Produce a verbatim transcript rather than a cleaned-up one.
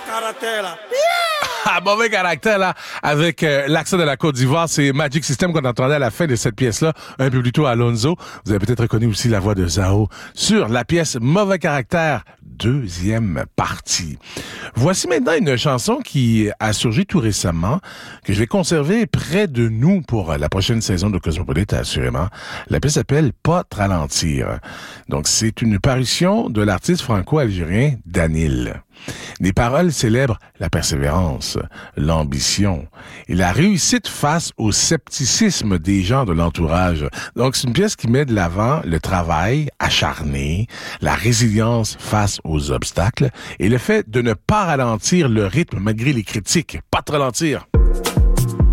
caractère, là. Ah, mauvais caractère, là, avec euh, l'accent de la Côte d'Ivoire. C'est Magic System qu'on entendait à la fin de cette pièce-là, un peu plus tôt à Alonso. Vous avez peut-être reconnu aussi la voix de Zao sur la pièce Mauvais caractère, deuxième partie. Voici maintenant une chanson qui a surgi tout récemment, que je vais conserver près de nous pour la prochaine saison de Cosmopolite, assurément. La pièce s'appelle Pas te ralentir. Donc, c'est une parution de l'artiste franco-algérien Danil. Les paroles célèbrent la persévérance, l'ambition et la réussite face au scepticisme des gens de l'entourage. Donc, c'est une pièce qui met de l'avant le travail acharné, la résilience face aux obstacles et le fait de ne pas ralentir le rythme malgré les critiques. Pas te ralentir.